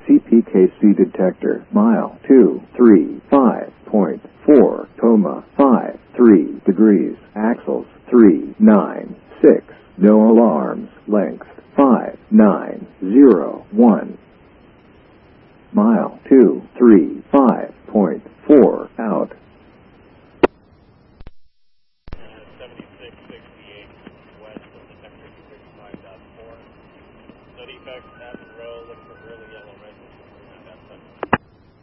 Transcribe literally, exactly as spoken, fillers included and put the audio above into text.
C P K C detector. Mile two three five point four, coma five three degrees. Axles three nine six. No alarms. Length five nine zero one. Mile two three five point four out. seventy-six sixty-eight west of the sector two fifty-five point four. No defects at